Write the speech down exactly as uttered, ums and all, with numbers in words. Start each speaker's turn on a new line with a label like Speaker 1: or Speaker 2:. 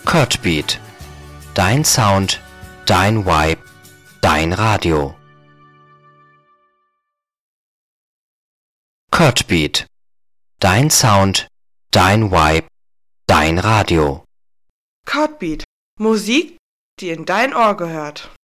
Speaker 1: Curtbeat. Dein Sound, dein Vibe, dein Radio. Curtbeat. Dein Sound, dein Vibe, dein Radio.
Speaker 2: Curtbeat. Musik, die in dein Ohr gehört.